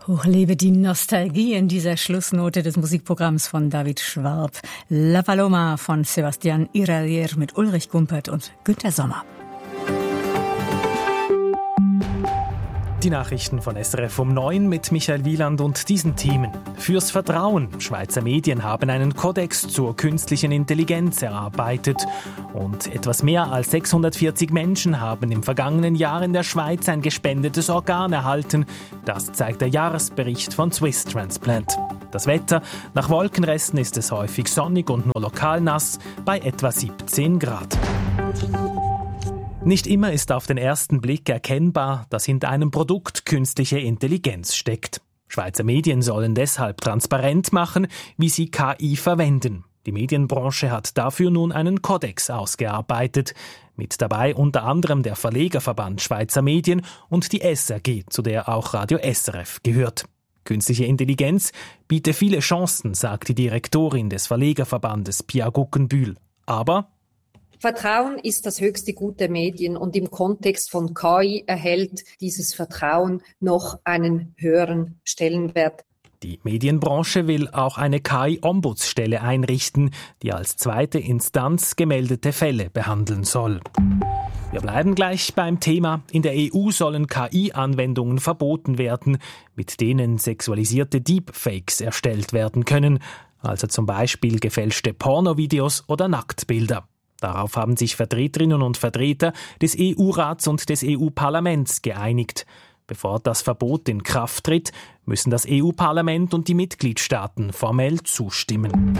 Hochlebe die Nostalgie in dieser Schlussnote des Musikprogramms von David Schwab. La Paloma von Sebastián Iradier mit Ulrich Gumpert und Günter Sommer. Die Nachrichten von SRF um 9 mit Michael Wieland und diesen Themen. Fürs Vertrauen. Schweizer Medien haben einen Kodex zur künstlichen Intelligenz erarbeitet. Und etwas mehr als 640 Menschen haben im vergangenen Jahr in der Schweiz ein gespendetes Organ erhalten. Das zeigt der Jahresbericht von Swiss Transplant. Das Wetter. Nach Wolkenresten ist es häufig sonnig und nur lokal nass bei etwa 17 Grad. Nicht immer ist auf den ersten Blick erkennbar, dass hinter einem Produkt künstliche Intelligenz steckt. Schweizer Medien sollen deshalb transparent machen, wie sie KI verwenden. Die Medienbranche hat dafür nun einen Kodex ausgearbeitet. Mit dabei unter anderem der Verlegerverband Schweizer Medien und die SRG, zu der auch Radio SRF gehört. Künstliche Intelligenz biete viele Chancen, sagt die Direktorin des Verlegerverbandes Pia Guggenbühl. Aber Vertrauen ist das höchste Gut der Medien und im Kontext von KI erhält dieses Vertrauen noch einen höheren Stellenwert. Die Medienbranche will auch eine KI-Ombudsstelle einrichten, die als zweite Instanz gemeldete Fälle behandeln soll. Wir bleiben gleich beim Thema. In der EU sollen KI-Anwendungen verboten werden, mit denen sexualisierte Deepfakes erstellt werden können, also zum Beispiel gefälschte Pornovideos oder Nacktbilder. Darauf haben sich Vertreterinnen und Vertreter des EU-Rats und des EU-Parlaments geeinigt. Bevor das Verbot in Kraft tritt, müssen das EU-Parlament und die Mitgliedstaaten formell zustimmen.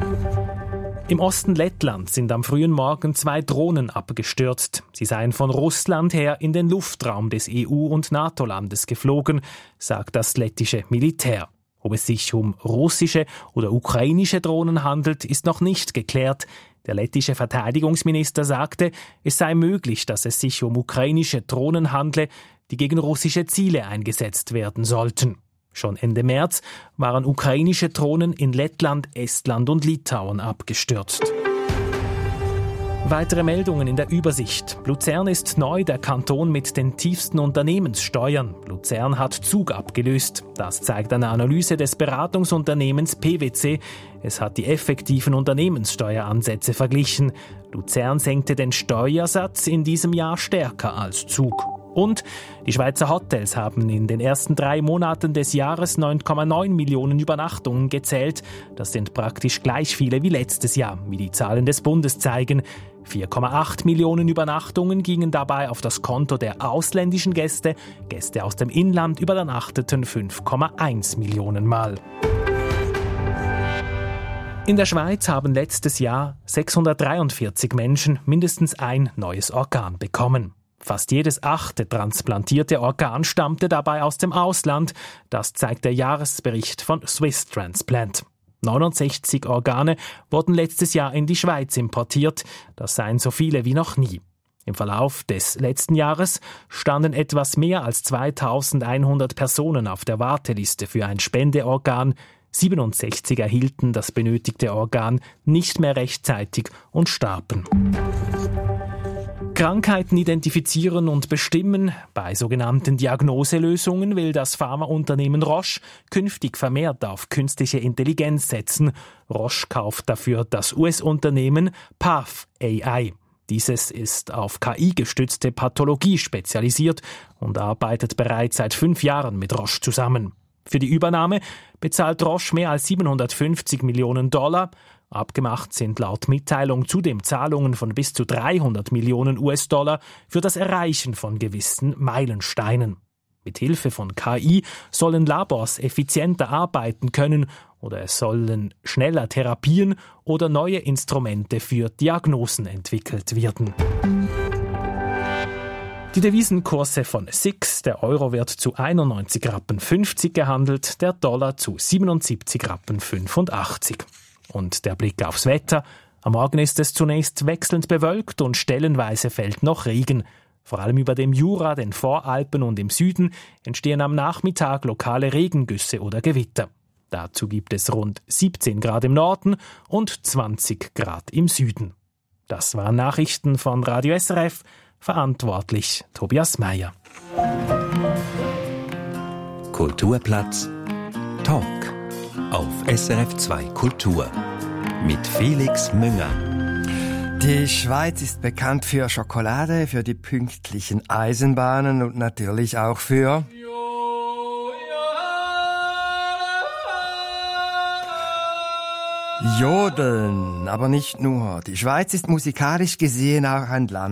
Im Osten Lettlands sind am frühen Morgen 2 Drohnen abgestürzt. Sie seien von Russland her in den Luftraum des EU- und NATO-Landes geflogen, sagt das lettische Militär. Ob es sich um russische oder ukrainische Drohnen handelt, ist noch nicht geklärt. Der lettische Verteidigungsminister sagte, es sei möglich, dass es sich um ukrainische Drohnen handle, die gegen russische Ziele eingesetzt werden sollten. Schon Ende März waren ukrainische Drohnen in Lettland, Estland und Litauen abgestürzt. Weitere Meldungen in der Übersicht. Luzern ist neu der Kanton mit den tiefsten Unternehmenssteuern. Luzern hat Zug abgelöst. Das zeigt eine Analyse des Beratungsunternehmens PwC. Es hat die effektiven Unternehmenssteueransätze verglichen. Luzern senkte den Steuersatz in diesem Jahr stärker als Zug. Und die Schweizer Hotels haben in den ersten 3 Monaten des Jahres 9,9 Millionen Übernachtungen gezählt. Das sind praktisch gleich viele wie letztes Jahr, wie die Zahlen des Bundes zeigen. 4,8 Millionen Übernachtungen gingen dabei auf das Konto der ausländischen Gäste. Gäste aus dem Inland übernachteten 5,1 Millionen Mal. In der Schweiz haben letztes Jahr 643 Menschen mindestens ein neues Organ bekommen. Fast jedes 8. transplantierte Organ stammte dabei aus dem Ausland. Das zeigt der Jahresbericht von Swiss Transplant. 69 Organe wurden letztes Jahr in die Schweiz importiert. Das seien so viele wie noch nie. Im Verlauf des letzten Jahres standen etwas mehr als 2100 Personen auf der Warteliste für ein Spendeorgan. 67 erhielten das benötigte Organ nicht mehr rechtzeitig und starben. Krankheiten identifizieren und bestimmen. Bei sogenannten Diagnoselösungen will das Pharmaunternehmen Roche künftig vermehrt auf künstliche Intelligenz setzen. Roche kauft dafür das US-Unternehmen Path AI. Dieses ist auf KI-gestützte Pathologie spezialisiert und arbeitet bereits seit 5 Jahren mit Roche zusammen. Für die Übernahme bezahlt Roche mehr als $750 Millionen. Abgemacht sind laut Mitteilung zudem Zahlungen von bis zu $300 Millionen für das Erreichen von gewissen Meilensteinen. Mit Hilfe von KI sollen Labors effizienter arbeiten können oder es sollen schneller Therapien oder neue Instrumente für Diagnosen entwickelt werden. Die Devisenkurse von SIX, der Euro wird zu 91,50 Rappen gehandelt, der Dollar zu 77,85 Rappen. Und der Blick aufs Wetter. Am Morgen ist es zunächst wechselnd bewölkt und stellenweise fällt noch Regen. Vor allem über dem Jura, den Voralpen und im Süden entstehen am Nachmittag lokale Regengüsse oder Gewitter. Dazu gibt es rund 17 Grad im Norden und 20 Grad im Süden. Das waren Nachrichten von Radio SRF. Verantwortlich Tobias Meyer. Kulturplatz Talk auf SRF 2 Kultur mit Felix Münger. Die Schweiz ist bekannt für Schokolade, für die pünktlichen Eisenbahnen und natürlich auch für Jodeln, aber nicht nur. Die Schweiz ist musikalisch gesehen auch ein Land